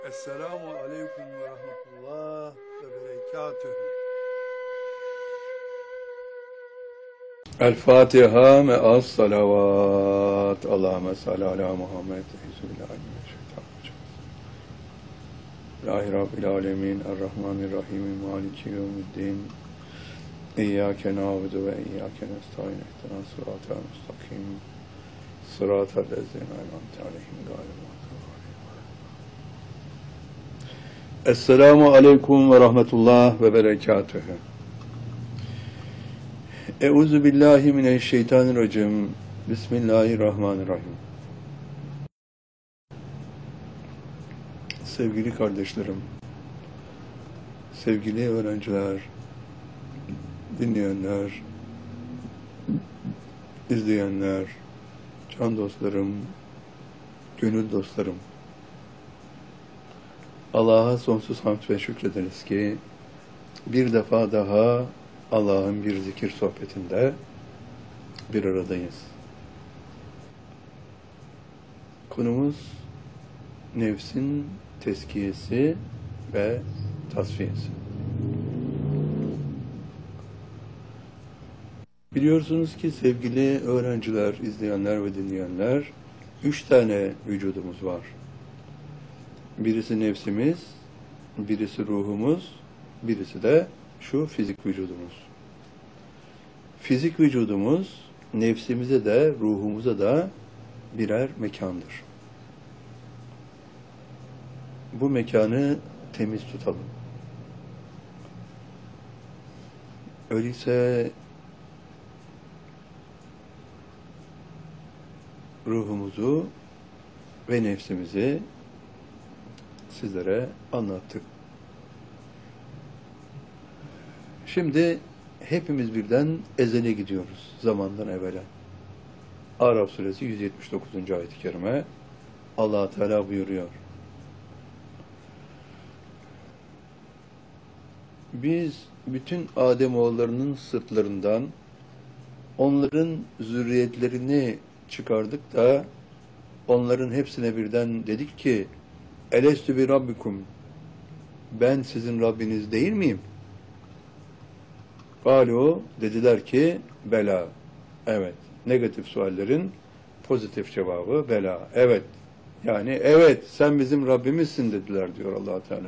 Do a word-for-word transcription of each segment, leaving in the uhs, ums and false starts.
Esselamu aleyküm ve rahmetullah ve berekatühü. El Fatiha me'as salavat. Allahümme salli ala Muhammed. Bismillahirrahmanirrahim. Lahi Rabbil alemin. Errahmanirrahim. Maliki yevmiddin. İyyâke nâbudu ve iyyâke nestaîn. İhdina sıratal müstakim. Sıratal lezîne en'amte aleyhim gâyril mağdûbi aleyhim. Esselamu aleyküm ve rahmetullah ve berekatühü. Euzu billahi mineşşeytanirracim. Bismillahirrahmanirrahim. Sevgili kardeşlerim, sevgili öğrenciler, dinleyenler, izleyenler, can dostlarım, gönül dostlarım, Allah'a sonsuz hamd ve şükrederiz ki bir defa daha Allah'ın bir zikir sohbetinde bir aradayız. Konumuz nefsin tezkiyesi ve tasfiyesi. Biliyorsunuz ki sevgili öğrenciler, izleyenler ve dinleyenler, üç tane vücudumuz var. Birisi nefsimiz, birisi ruhumuz, birisi de şu fizik vücudumuz. Fizik vücudumuz, nefsimize de, ruhumuza da birer mekandır. Bu mekanı temiz tutalım. Öyleyse ruhumuzu ve nefsimizi sizlere anlattık. Şimdi hepimiz birden ezele gidiyoruz zamandan evvela. Araf suresi yüz yetmiş dokuzuncu ayet-i kerime Allah Teala buyuruyor. Biz bütün Ademoğullarının sırtlarından onların zürriyetlerini çıkardık da onların hepsine birden dedik ki Elestü bi Rabbikum, ben sizin Rabbiniz değil miyim? Galu, dediler ki bela, evet. Negatif suallerin pozitif cevabı bela, evet. Yani evet, sen bizim Rabbimizsin dediler diyor Allah Teala.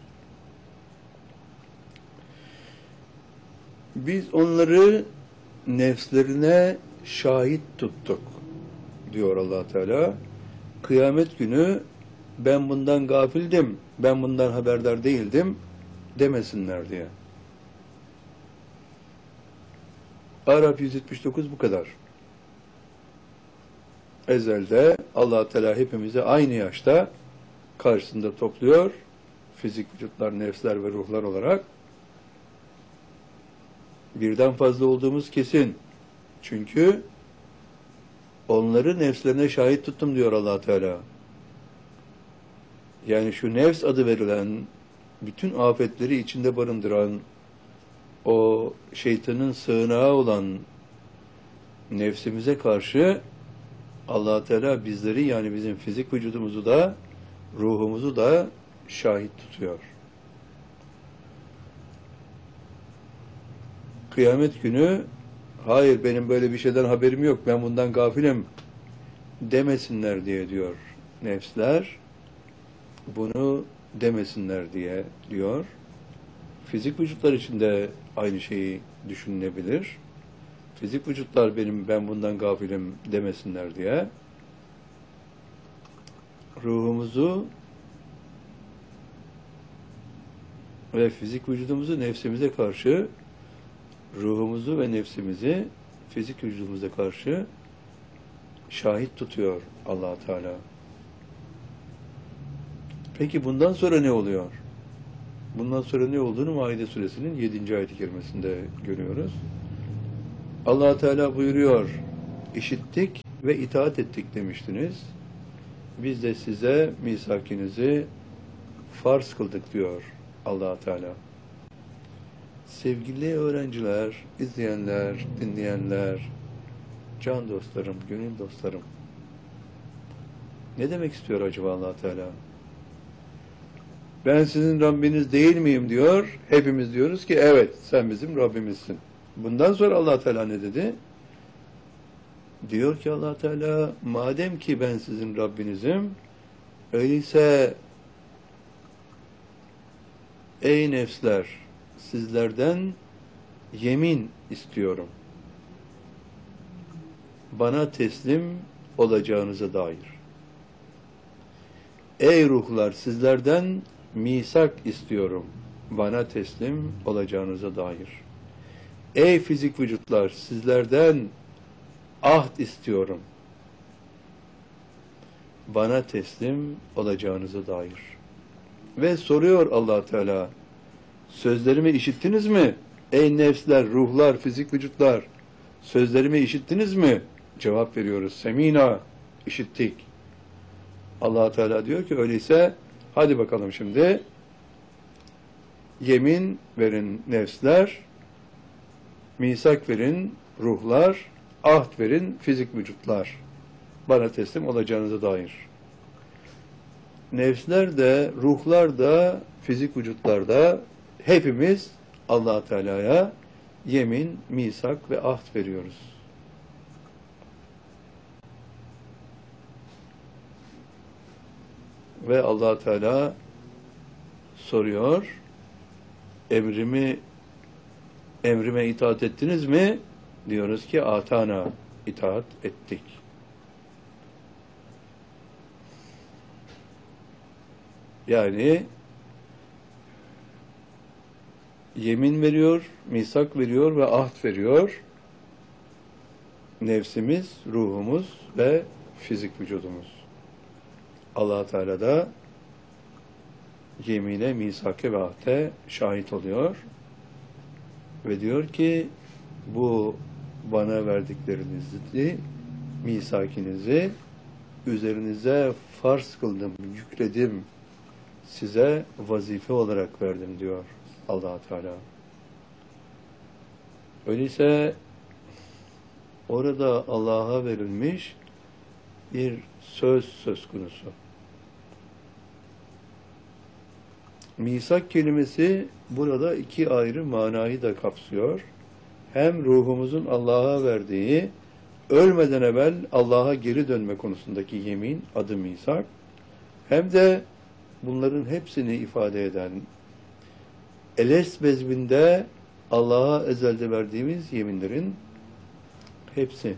Biz onları nefslerine şahit tuttuk diyor Allah Teala. Kıyamet günü ben bundan gafildim, ben bundan haberdar değildim demesinler diye. Araf yüz yetmiş dokuz bu kadar. Ezelde Allah Teala hepimizi aynı yaşta karşısında topluyor. Fizik vücutlar, nefsler ve ruhlar olarak. Birden fazla olduğumuz kesin. Çünkü onları nefslerine şahit tuttum diyor Allah Teala. Yani şu nefs adı verilen, bütün afetleri içinde barındıran, o şeytanın sığınağı olan nefsimize karşı Allah Teala bizleri, yani bizim fizik vücudumuzu da ruhumuzu da şahit tutuyor. Kıyamet günü hayır benim böyle bir şeyden haberim yok, ben bundan gafilim demesinler diye diyor nefsler. Bunu demesinler diye diyor. Fizik vücutlar için de aynı şeyi düşünülebilir. Fizik vücutlar benim ben bundan gafilim demesinler diye ruhumuzu ve fizik vücudumuzu nefsimize karşı, ruhumuzu ve nefsimizi fizik vücudumuza karşı şahit tutuyor Allah Teala. Peki bundan sonra ne oluyor? Bundan sonra ne olduğunu Maide suresinin yedinci ayet-i kerimesinde görüyoruz. Allah Teala buyuruyor, işittik ve itaat ettik demiştiniz. Biz de size misakinizi farz kıldık diyor Allah Teala. Sevgili öğrenciler, izleyenler, dinleyenler, can dostlarım, gönül dostlarım. Ne demek istiyor acaba Allah Teala? ben sizin Rabbiniz değil miyim diyor. Hepimiz diyoruz ki evet sen bizim Rabbimizsin. Bundan sonra Allah Teala ne dedi? Diyor ki Allah Teala madem ki ben sizin Rabbinizim öyleyse ey nefsler sizlerden yemin istiyorum. Bana teslim olacağınıza dair. Ey ruhlar sizlerden misak istiyorum. Bana teslim olacağınıza dair. Ey fizik vücutlar sizlerden ahd istiyorum. Bana teslim olacağınıza dair. Ve soruyor Allah Teala, sözlerimi işittiniz mi? Ey nefsler, ruhlar, fizik vücutlar, sözlerimi işittiniz mi? Cevap veriyoruz. Semina, işittik. Allah Teala diyor ki öyleyse hadi bakalım şimdi yemin verin nefsler, misak verin ruhlar, ahd verin fizik vücutlar. Bana teslim olacağınıza dair. Nefsler de, ruhlar da, fizik vücutlar da hepimiz Allah Teala'ya yemin, misak ve ahd veriyoruz. Ve Allah Teala soruyor, emrimi emrime itaat ettiniz mi? Diyoruz ki atana, itaat ettik. Yani yemin veriyor, misak veriyor ve ahd veriyor. Nefsimiz, ruhumuz ve fizik vücudumuz. Allah Teala da yemine, misake ve ahde şahit oluyor. Ve diyor ki bu bana verdiklerinizi, misakinizi üzerinize farz kıldım, yükledim, size vazife olarak verdim diyor Allah Teala. Öyleyse orada Allah'a verilmiş bir söz söz konusu. Misak kelimesi burada iki ayrı manayı da kapsıyor. Hem ruhumuzun Allah'a verdiği, ölmeden evvel Allah'a geri dönme konusundaki yemin, adı misak, hem de bunların hepsini ifade eden, eles bezbinde Allah'a ezelde verdiğimiz yeminlerin hepsi.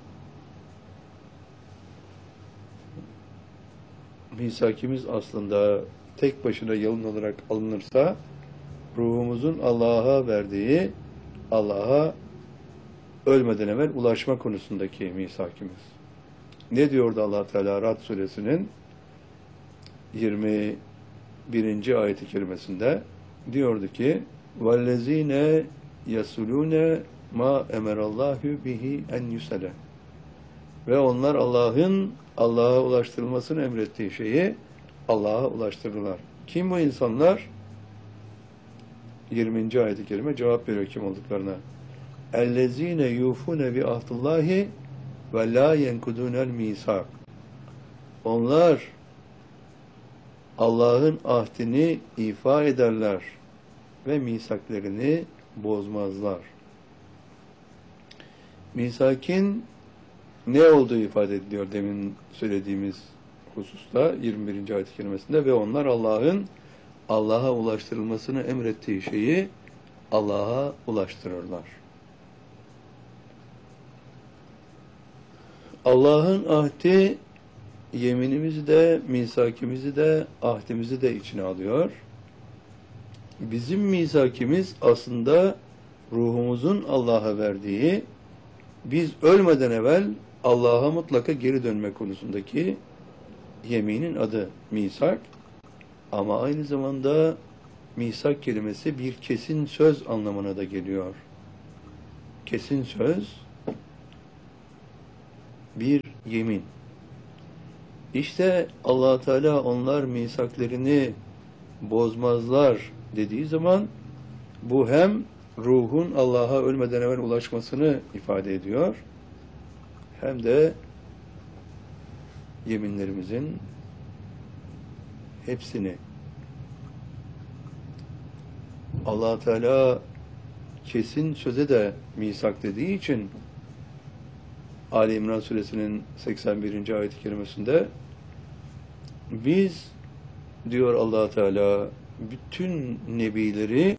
Misakimiz aslında tek başına yalın olarak alınırsa, ruhumuzun Allah'a verdiği, Allah'a ölmeden evvel ulaşma konusundaki misakimiz. Ne diyordu Allah Teala Ra'd suresinin yirmi birinci ayet-i kerimesinde? Diyordu ki وَالَّذ۪ينَ يَسُلُونَ مَا اَمَرَ اللّٰهُ بِهِ اَنْ يُسَلَ Ve onlar Allah'ın Allah'a ulaştırılmasını emrettiği şeyi Allah'a ulaştırırlar. Kim bu insanlar? yirminci ayet-i kerime cevap veriyor kim olduklarına. اَلَّذ۪ينَ يُوفُونَ بِعَهْدِ اللّٰهِ وَلَا يَنْكُدُونَ الْمِيثَاقَ Onlar Allah'ın ahdini ifa ederler ve misaklerini bozmazlar. Misakin ne olduğu ifade ediliyor demin söylediğimiz hususta yirmi birinci ayet-i kerimesinde ve onlar Allah'ın Allah'a ulaştırılmasını emrettiği şeyi Allah'a ulaştırırlar. Allah'ın ahdi yeminimizi de, misakimizi de, ahdimizi de içine alıyor. Bizim misakimiz aslında ruhumuzun Allah'a verdiği, biz ölmeden evvel Allah'a mutlaka geri dönme konusundaki yeminin adı misak. Ama aynı zamanda misak kelimesi bir kesin söz anlamına da geliyor. Kesin söz, bir yemin. İşte Allah Teala onlar misaklerini bozmazlar dediği zaman bu hem ruhun Allah'a ölmeden evvel ulaşmasını ifade ediyor, hem de yeminlerimizin hepsini Allah Teala kesin söze de misak dediği için Ali İmran suresinin seksen birinci ayet-i kerimesinde biz diyor Allah Teala bütün nebileri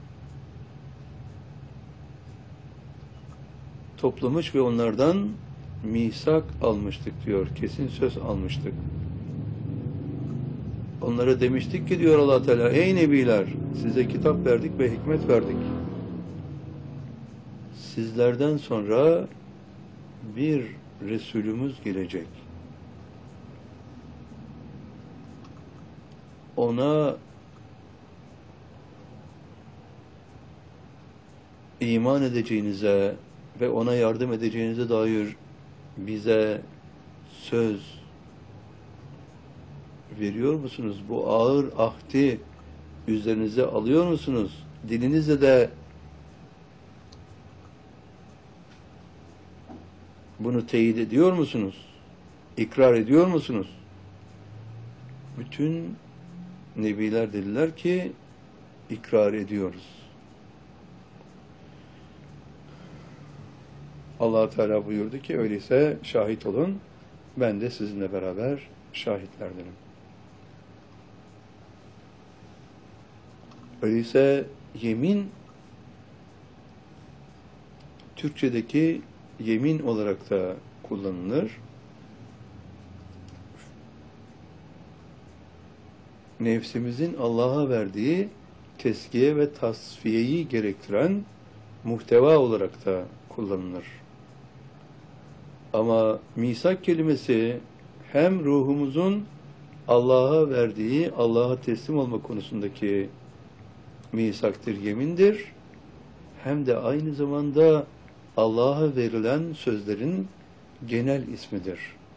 toplamış ve onlardan misak almıştık diyor. Kesin söz almıştık. Onlara demiştik ki diyor Allah Teala, ey nebiler, size kitap verdik ve hikmet verdik. Sizlerden sonra bir Resulümüz gelecek. Ona iman edeceğinize ve ona yardım edeceğinize dair bize söz veriyor musunuz? Bu ağır ahdi üzerinize alıyor musunuz? Dilinizle de bunu teyit ediyor musunuz? İkrar ediyor musunuz? Bütün nebiler dediler ki ikrar ediyoruz. Allah Teala buyurdu ki öyleyse şahit olun. Ben de sizinle beraber şahitlerdenim. Öyleyse yemin Türkçedeki yemin olarak da kullanılır. Nefsimizin Allah'a verdiği teskiye ve tasfiyeyi gerektiren muhteva olarak da kullanılır. Ama misak kelimesi hem ruhumuzun Allah'a verdiği, Allah'a teslim olma konusundaki misaktır, yemindir. Hem de aynı zamanda Allah'a verilen sözlerin genel ismidir.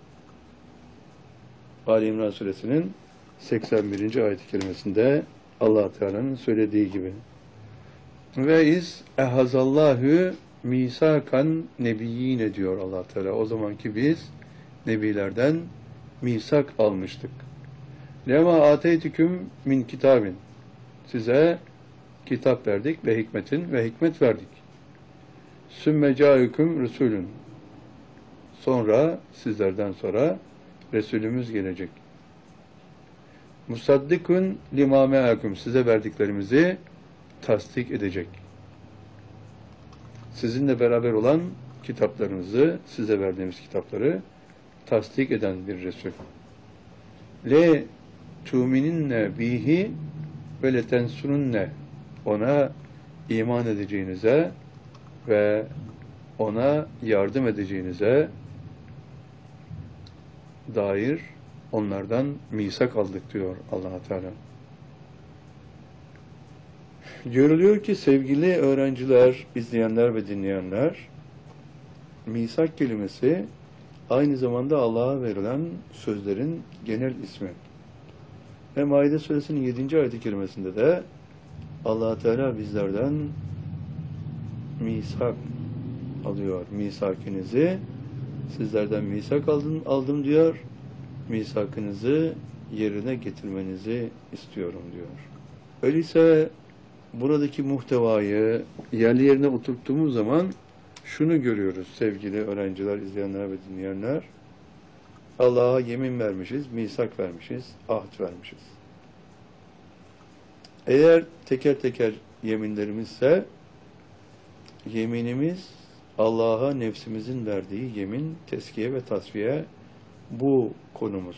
Ali İmran suresinin seksen birinci ayet-i kerimesinde Allah Teala'nın söylediği gibi. Ve iz ehazallahu misakan nebiyyine diyor Allah Teala. O zamanki biz nebilerden misak almıştık. Lema ateytüküm min kitabin. Size kitap verdik ve hikmetin ve hikmet verdik. Sümme câüküm resulün. Sonra sizlerden sonra Resulümüz gelecek. Musaddikun lima me'akum. Size verdiklerimizi tasdik edecek. Sizinle beraber olan kitaplarınızı, size verdiğimiz kitapları tasdik eden bir Resul. Le tu'mininne bihi ve le tensurunne. Ona iman edeceğinize ve ona yardım edeceğinize dair onlardan misak aldık diyor Allah Teala. Görülüyor ki sevgili öğrenciler, izleyenler ve dinleyenler, misak kelimesi aynı zamanda Allah'a verilen sözlerin genel ismi. Ve Maide suresinin yedinci ayet-i kerimesinde de Allah Teala bizlerden misak alıyor. Misakinizi sizlerden misak aldım, aldım diyor. Misakınızı yerine getirmenizi istiyorum diyor. Öyleyse buradaki muhtevayı yerli yerine oturttuğumuz zaman şunu görüyoruz sevgili öğrenciler, izleyenler ve dinleyenler. Allah'a yemin vermişiz, misak vermişiz, ahd vermişiz. Eğer teker teker yeminlerimizse yeminimiz Allah'a nefsimizin verdiği yemin, teskiye ve tasfiye bu konumuz.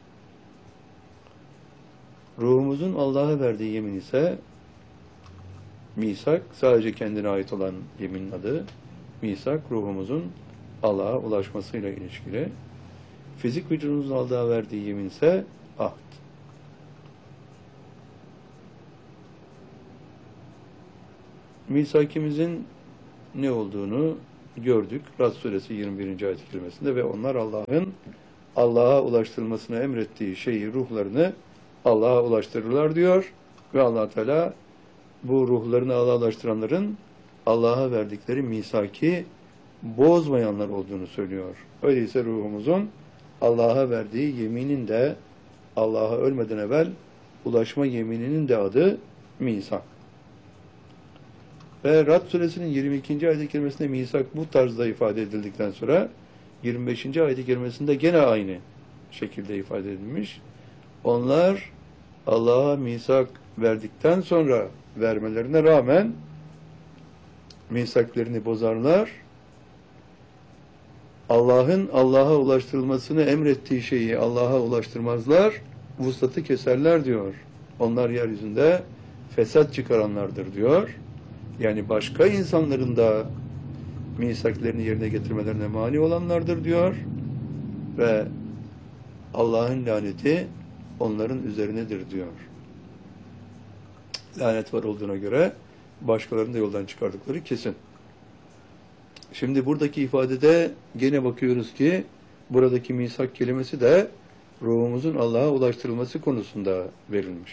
Ruhumuzun Allah'a verdiği yemin ise misak, sadece kendine ait olan yeminin adı. Misak, ruhumuzun Allah'a ulaşmasıyla ilişkili. Fizik vücudumuzun Allah'a verdiği yemin ise ahd. Misakimizin ne olduğunu gördük. Rad suresi yirmi birinci ayet-i kerimesinde ve onlar Allah'ın Allah'a ulaştırılmasını emrettiği şeyi, ruhlarını Allah'a ulaştırırlar diyor ve Allah Teala bu ruhlarını Allah'a ulaştıranların Allah'a verdikleri misaki bozmayanlar olduğunu söylüyor. Öyleyse ruhumuzun Allah'a verdiği yeminin de Allah'a ölmeden evvel ulaşma yemininin de adı misak. Ve Rad suresinin yirmi ikinci ayet-i kerimesinde misak bu tarzda ifade edildikten sonra yirmi beşinci ayet-i kerimesinde gene aynı şekilde ifade edilmiş. Onlar Allah'a misak verdikten sonra vermelerine rağmen misaklerini bozarlar. Allah'ın Allah'a ulaştırılmasını emrettiği şeyi Allah'a ulaştırmazlar, vuslatı keserler diyor. Onlar yeryüzünde fesat çıkaranlardır diyor. Yani başka insanların da misaklerini yerine getirmelerine mani olanlardır diyor. Ve Allah'ın laneti onların üzerinedir diyor. Lanet var olduğuna göre başkalarını da yoldan çıkardıkları kesin. Şimdi buradaki ifadede gene bakıyoruz ki buradaki misak kelimesi de ruhumuzun Allah'a ulaştırılması konusunda verilmiş.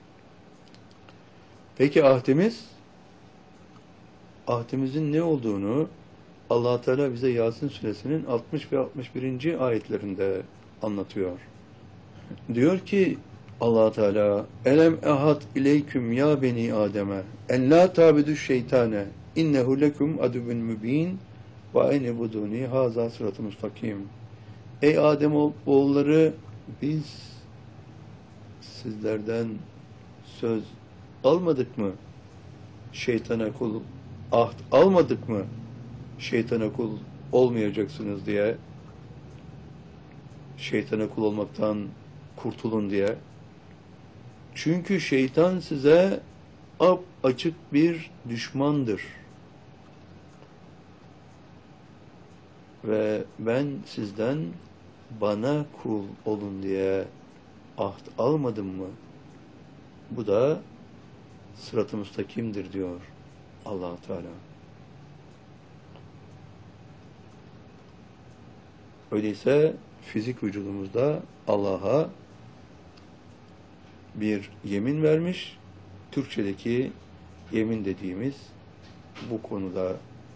Peki ahdimiz? Ahdimizin ne olduğunu Allah Teala bize Yasin suresinin altmış ve altmış birinci ayetlerinde anlatıyor. Diyor ki Allah Teala elem ehad ileyküm ya beni Adem'e en la tabidu şeytane innehu lekum adubun mübin ve ene buduni haza sırat-ı mustakim. Ey Adem oğulları, biz sizlerden söz almadık mı? Şeytana kul ahd almadık mı? Şeytana kul olmayacaksınız diye, şeytana kul olmaktan kurtulun diye. Çünkü şeytan size ap açık bir düşmandır. Ve ben sizden bana kul olun diye ahd almadım mı? Bu da sırat-ı müstakimdir diyor Allah Teala. Öyleyse fizik vücudumuzda Allah'a bir yemin vermiş. Türkçedeki yemin dediğimiz bu konuda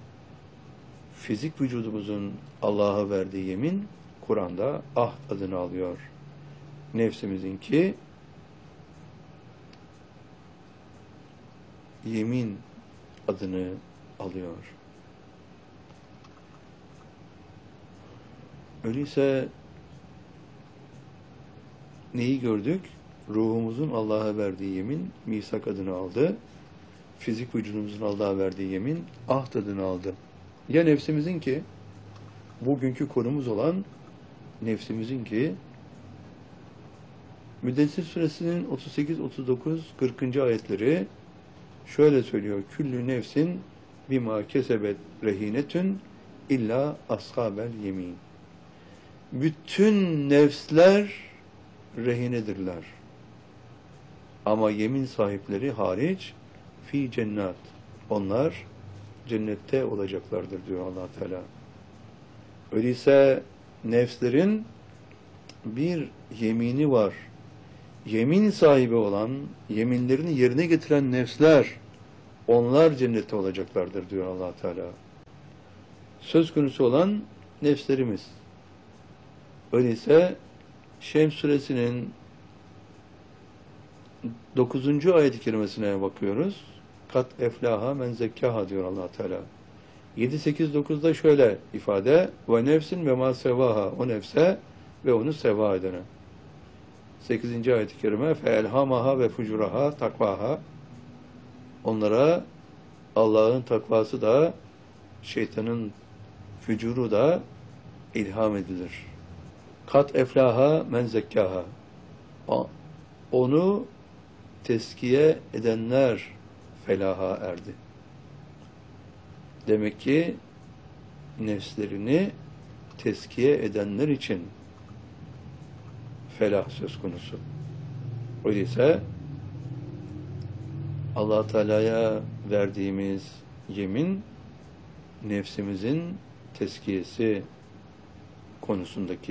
fizik vücudumuzun Allah'a verdiği yemin Kur'an'da ahd adını alıyor. Nefsimizinki yemin adını alıyor. Öyleyse neyi gördük? Ruhumuzun Allah'a verdiği yemin misak adını aldı. Fizik vücudumuzun Allah'a verdiği yemin ahd adını aldı. Ya nefsimizin ki bugünkü konumuz olan nefsimizin ki Müddessir suresinin otuz sekiz, otuz dokuz, kırkıncı ayetleri şöyle söylüyor. Küllü nefsin bima kesebet rehinetün illa ashabel yemin. Bütün nefsler rehinedirler. Ama yemin sahipleri hariç fi cennet. Onlar cennette olacaklardır diyor Allah Teala. Öyleyse nefslerin bir yemini var. Yemin sahibi olan, yeminlerini yerine getiren nefsler, onlar cennette olacaklardır diyor Allah Teala. Söz konusu olan nefslerimiz. Öyleyse Şems suresinin dokuzuncu ayet-i kerimesine bakıyoruz. Kat eflaha men zekkaha diyor Allah Teala. yedi, sekiz, dokuzda şöyle ifade: ve nefsin ve ma sevaha, o nefse ve onu seva edene. sekizinci ayet-i kerime fe elhamaha ve fucuraha takvaha, onlara Allah'ın takvası da şeytanın fücuru da ilham edilir. Kat eflaha men zekkaha, onu teskiye edenler felaha erdi. Demek ki nefslerini teskiye edenler için felah söz konusu. Öyleyse Allah Teala'ya verdiğimiz yemin nefsimizin teskiyesi konusundaki